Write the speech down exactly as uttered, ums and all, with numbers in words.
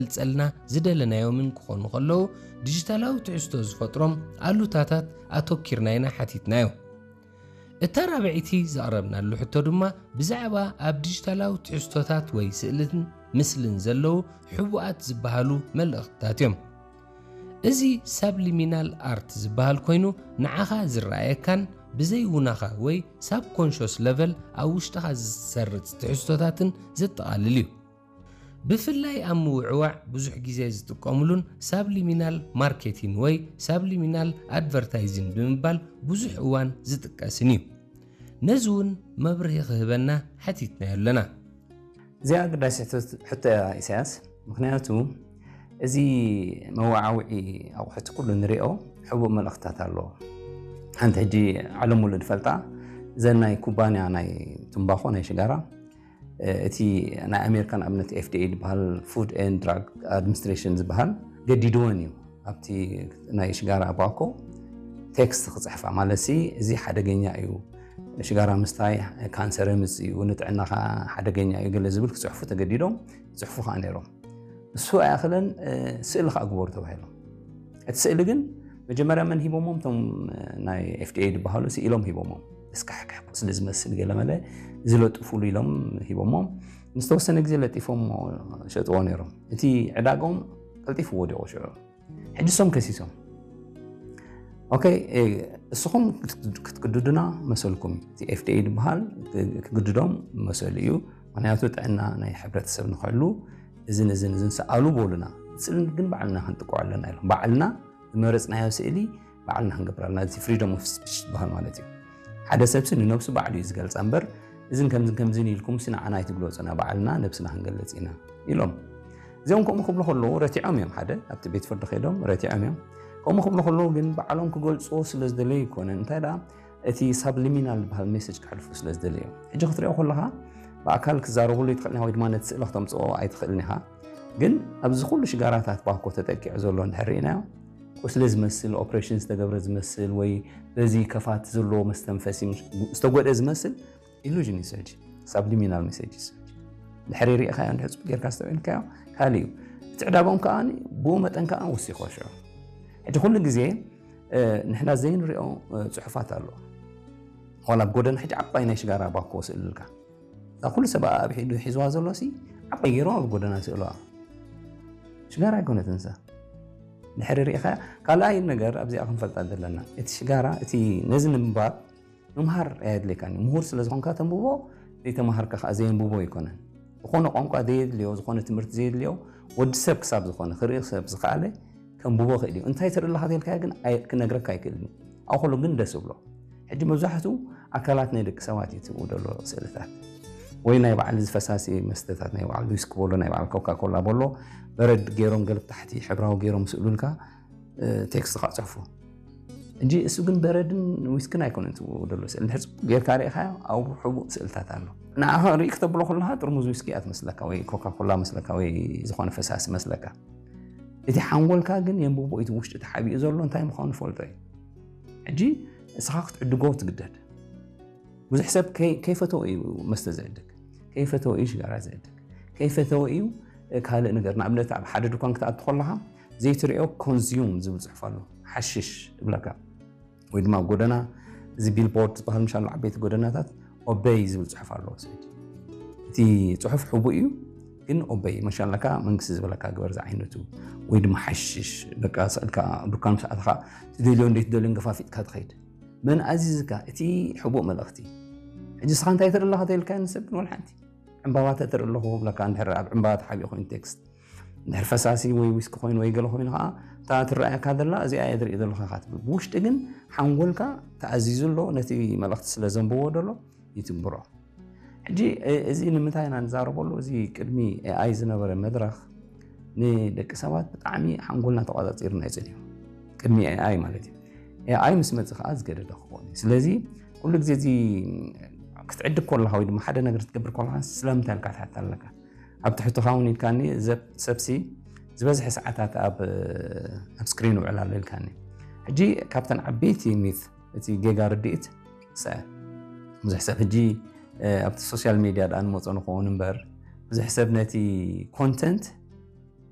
ዝጸልና ዝደለናዮምን ክኾኑ ከለዉ ዲጂታላዊ ትሕዝቶ ዝፈጥሮም ኣሉታታት ኣተኪርና ኢና ሓቲትናዮ እታ ራብዒቲ ዘቕረብናሉ ሕቶ ድማ ብዛዕባ ኣብ ዲጂታላዊ ትሕዝቶታት ወይ ስእልን ምስልን ዘለዉ ሕቡኣት ዝበሃሉ መልእኽትታት እዮም እዚ ሳብሊሚናል ኣርት ዝበሃል ኮይኑ ንዓኻ ዝረኣየካን ብዘይውናኻ ወይ ሳብኮንሽስ ሌቨል ኣብ ውሽጥኻ ዝሰርጽ ትሕዝቶታትን ዘጠቓልል እዩ ብፍላይ ኣብ ምውዕዋዕ ብዙሕ ግዜ ዝጥቀሙሉን ሳብሊሚናል ማርኬቲንግ ወይ ሳብሊሚናል ኣድቨርታይዚንግ ብምባል ብዙሕ እዋን ዝጥቀስን እዩ ነዚ እውን መብርሂ ክህበና ሓቲትናዮ ኣለና እዚኣ ኣገዳሲ ሕቶ ኢሳያስ ምክንያቱ እዚ መዋዓውዒ ኣቑሑት ኩሉ ንሪኦ ሕቡእ መልእኽትታት ኣለዎ ሓንቲ ሕጂ ዓለም ሙሉ ድፈልጣ ዘን ናይ ኩባንያ ናይ ትንባኾ ናይ ሽጋራ እቲ ናይ ኣሜሪካን ኣብነት ኤፍ ዲ ኤ ዝበሃል ፉድ ኤንድ ድራግ ኣድሚኒስትሬሽን ዝበሃል ገዲድዎን እዩ ኣብቲ ናይ ሽጋራ ባኮ ቴክስት ክፅሕፋ ማለት እዚ ሓደገኛ እዩ ሽጋራ ምስታይ ካንሰር ምፅእ እዩ ንጥዕናኻ ሓደገኛ እዩ ገለ ዝብል ክፅሕፉ ተገዲዶም ፅሕፉ ከዓ ነይሮም እሱ ኣያኽለን ስእሊ ክኣግበሩ ተባሂሎም እቲ ስእሊ ግን መጀመርያ መን ሂቦሞም እቶም ናይ ኤፍ ዲ ኤ ዝበሃሉ ስኢሎም ሂቦሞም እስካሕካሕ ስለ ዝመስል ገለ መለ ዝለጥፉሉ ኢሎም ሂቦሞም ንዝተወሰነ ግዜ ለጢፎም ሸጥዎ ነይሮም እቲ ዕዳጎም ቀልጢፉ ወዲቑ ሽዑ ሕጂ ሶም ከሲሶም ኦኬ እስኹም ክትግድዱና መሰልኩም እቲ ኤፍ ዲ ኤ ዝበሃል ክግድዶም መሰል እዩ ምክንያቱ ጥዕና ናይ ሕብረተሰብ ንኽሕሉ እዝን እዝን እዝን ሰኣሉ ቦሉና ስእሊ ግን ባዕልና ክንጥቅዖ ኣለና ኢሎም ባዕልና ዝመረፅናዮ ስእሊ ባዕልና ክንገብር ኣለና እዚ ፍሪደም ኦፍ ስፒች ዝበሃል ማለት እዩ ሓደ ሰብሲ ንነብሱ ባዕሉ እዩ ዝገልፃ እምበር እዝን ከምዝን ከምዝን ኢልኩም ንዓና ኣይትግለፁና ባዕልና ነብስና ክንገለፅ ኢና ኢሎም እዚኦም ከምኡ ክብሉ ከለዉ ረቲዖም እዮም ሓደ ኣብቲ ቤት ፍርዲ ከይዶም ረቲዖም እዮም ከምኡ ክብሉ ከለዉ ግን ባዕሎም ክገልፅዎ ስለ ዝደለዩ ይኮነን እንታይ ዳ እቲ ሳብሊሚናል ዝበሃል ሜሴጅ ክሕልፉ ስለ ዝደለዩ ሕጂ ክትሪኦ ከለኻ ብኣካል ክዛረብሉ ይትኽእል ኢኻ ወይ ድማ ነቲ ስእሊ ክተምፅኦ ኣይትኽእልን ኢኻ ግን ኣብዚ ኩሉ ሽጋራታት ባኮ ተጠቂዑ ዘሎ እንድሕር ርኢናዮ ቁስሊ ዝመስል ኦፕሬሽን ዝተገብረ ዝመስል ወይ በዚ ከፋት ዘለዎ መስተንፈሲ ዝተጎደ ዝመስል ኢሉዥን እዩ ሕጂ ሳብሊሚናል ሜሴጅ ድሕሪ ርኢኻዮ እንድሕር ፅቡቅ ጌርካ ዝተውዒልካዮ ካሊእ እዩ እቲ ዕዳጎም ከዓኒ ብኡ መጠን ከዓ ወሲኮ ሽዑ ሕጂ ኩሉ ግዜ ንሕና ዘይንሪኦ ፅሑፋት ኣሎ ዋላ ብጎደና ሕጂ ዓባይ ናይ ሽጋራ ባኮ ስእልልካ እዛ ኩሉ ሰብ ኣብ ሒዱ ሒዝዋ ዘሎ ሲ ዓባይ ገይሮም ኣብ ጎደና ስእልዋ ሽጋራ ኣይኮነት እንሳ ድሕሪ ርኢኻ ካልኣይ ነገር ኣብዚኣ ክንፈልጣ ዘለና እቲ ሽጋራ እቲ ነዚ ንምንባብ ምምሃር ኣየድልየካኒ ምሁር ስለ ዝኾንካ ተንብቦ ዘይተምሃርካ ከዓ ዘየንብቦ ኣይኮነን ዝኾነ ቋንቋ ዘየድልዮ ዝኾነ ትምህርቲ ዘየድልዮ ወዲ ሰብ ክሳብ ዝኾነ ክርኢ ሰብ ዝከኣለ ከንብቦ ክእል እዩ እንታይ ትርኢ ኣለካ ተልካዮ ግን ክነግረካ ኣይክእልኒ ኣብ ኩሉ ግን ደስ ብሎ ሕጂ መብዛሕትኡ ኣካላት ናይ ደቂ ሰባት እዩ ትብኡ ደሎ ስእልታት ወይ ናይ ባዕሉ ዝፈሳሲ መስተታት ናይ ባዕሉ ዊስኪ ቦሎ ናይ ባዕሉ ኮካ ኮላ ቦሎ በረድ ገይሮም ገለብ ታሕቲ ሕብራዊ ገይሮም ስእሉልካ ቴክስት ካ ፅሕፉ እንጂ እሱ ግን በረድን ዊስኪን ኣይኮነን ትብኡ ደሎ ስእሊ ድሕር ፅቡቅ ጌርካ ርኢኻዮ ኣብ ሕቡእ ስእልታት ኣሎ ንዓኻ ርኢ ክተብሎ ከለካ ጥርሙዝ ዊስኪ እያ ትመስለካ ወይ ኮካ ኮላ መስለካ ወይ ዝኾነ ፈሳሲ መስለካ እቲ ሓንጎልካ ግን የንብቦ እቲ ውሽጢ ተሓቢኡ ዘሎ እንታይ ምዃኑ ፈልጦ እዩ ሕጂ እስኻ ክትዕድጎ ትግደድ ብዙሕ ሰብ ከይፈተዎ እዩ መስተ ዝዕድግ ከይፈተዎ እዩ ሽጋራ ዝዕድግ ከይፈተዎ እዩ ካልእ ነገር ንኣብነት ኣብ ሓደ ድኳን ክትኣቱ ከለካ ዘይትሪኦ ኮንዚዩም ዝብል ፅሑፍ ኣሎ ሓሽሽ ይብለካ ወይ ድማ ጎደና እዚ ቢልቦርድ ዝበሃል ምሻሉ ዓበይቲ ጎደናታት ኦበይ ዝብል ፅሑፍ ኣለዎ እቲ ፅሑፍ ሕቡእ እዩ ግን ኦበይ ማሻላካ መንግስቲ ዝበለካ ግበር ዝዓይነቱ ወይ ድማ ሓሽሽ በቃ ስእልካ ድኳን ሰዓትካ ትደልዮ እንዴት ትደልዮ ገፋፊጥካ ትኸይድ መን ኣዚዝካ እቲ ሕቡእ መልእኽቲ ሕጂ ስኻ እንታይ ትርኢ ኣለካ ተይልካ ንሰብ ክንበል ሓንቲ ዕምባባታት ትርኢ ኣለኹ ብለካ እንድሕር ኣብ ዕምባባ ተሓቢኡ ኮይኑ ቴክስት እንድሕር ፈሳሲ ወይ ዊስኪ ኮይኑ ወይ ገለ ኮይኑ ከዓ እታ ትረኣየካ ዘላ እዚኣ እየ ትርኢ ዘለካ ካ ትብል ብውሽጢ ግን ሓንጎልካ ተኣዚዙሎ ነቲ መልእኽቲ ስለ ዘንብቦ ደሎ ይትግብሮ ሕጂ እዚ ንምንታይ ኢና ንዛረበሉ እዚ ቅድሚ ኤኣይ ዝነበረ መድረኽ ንደቂ ሰባት ብጣዕሚ ሓንጎልና ተቆፃፂርና ይፅንዩ ቅድሚ ኤኣይ ማለት እዩ ኤኣይ ምስ መፅእ ከዓ ዝገደደ ክኾን እዩ ስለዚ ኩሉ ግዜ እዚ ክትዕድግ ከለካ ወይ ድማ ሓደ ነገር ትገብር ከለካ ስለምንታይ ኢልካ ትሓታ ኣለካ ኣብ ትሕትኻ እውን ኢልካኒ ሰብሲ ዝበዝሐ ሰዓታት ኣብ ኣብ ስክሪን ውዕል ኣሎ ኢልካኒ ሕጂ ካብተን ዓበይቲ ሚት እቲ ጌጋ ርድኢት ሰ ብዙሕ ሰብ ሕጂ ኣብቲ ሶሻል ሚድያ ዳ ንመፆ ንኸውን እምበር ብዙሕ ሰብ ነቲ ኮንተንት